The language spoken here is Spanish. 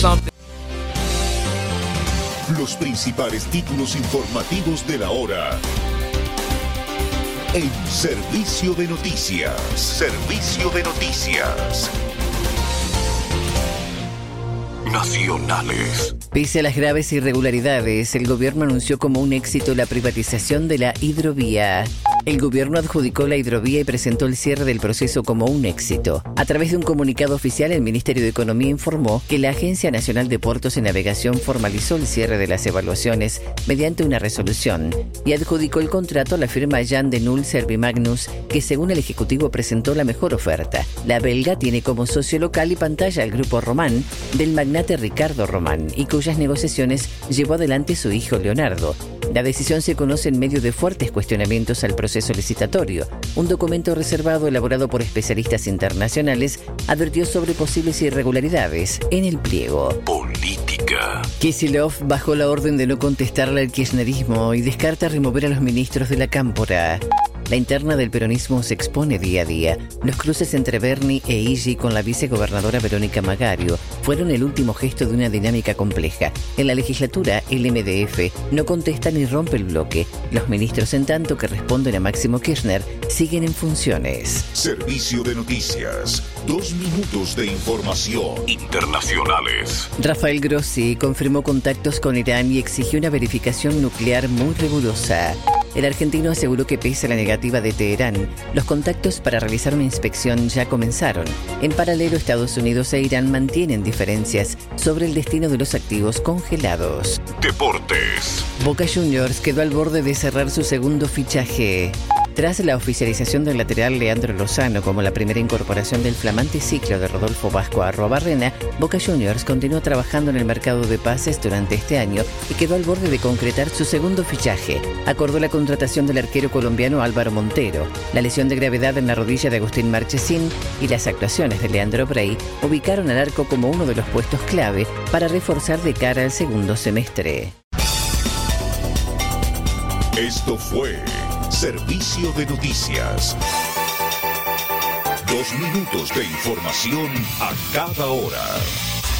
something. Los principales títulos informativos de la hora. En Servicio de Noticias. Servicio de Noticias. Nacionales. Pese a las graves irregularidades, el gobierno anunció como un éxito la privatización de la hidrovía. El gobierno adjudicó la hidrovía y presentó el cierre del proceso como un éxito. A través de un comunicado oficial, el Ministerio de Economía informó que la Agencia Nacional de Puertos y Navegación formalizó el cierre de las evaluaciones mediante una resolución y adjudicó el contrato a la firma Jan de Null Servimagnus, que según el Ejecutivo presentó la mejor oferta. La belga tiene como socio local y pantalla al grupo Román del magnate Ricardo Román y cuyas negociaciones llevó adelante su hijo Leonardo. La decisión se conoce en medio de fuertes cuestionamientos al proceso licitatorio. Un documento reservado elaborado por especialistas internacionales advirtió sobre posibles irregularidades en el pliego. Política. Kicillof bajó la orden de no contestarle al kirchnerismo y descarta remover a los ministros de la Cámpora. La interna del peronismo se expone día a día. Los cruces entre Berni e Igi con la vicegobernadora Verónica Magario fueron el último gesto de una dinámica compleja. En la legislatura, el MDF no contesta ni rompe el bloque. Los ministros, en tanto que responden a Máximo Kirchner, siguen en funciones. Servicio de Noticias. 2 minutos de información. Internacionales. Rafael Grossi confirmó contactos con Irán y exigió una verificación nuclear muy rigurosa. El argentino aseguró que pese a la negativa de Teherán, los contactos para realizar una inspección ya comenzaron. En paralelo, Estados Unidos e Irán mantienen diferencias sobre el destino de los activos congelados. Deportes. Boca Juniors quedó al borde de cerrar su segundo fichaje. Tras la oficialización del lateral Leandro Lozano como la primera incorporación del flamante ciclo de Rodolfo Vasco a Arrobarrena, Boca Juniors continuó trabajando en el mercado de pases durante este año y quedó al borde de concretar su segundo fichaje. Acordó la contratación del arquero colombiano Álvaro Montero. La lesión de gravedad en la rodilla de Agustín Marchesín y las actuaciones de Leandro Brey ubicaron al arco como uno de los puestos clave para reforzar de cara al segundo semestre. Esto fue Servicio de Noticias. 2 minutos de información a cada hora.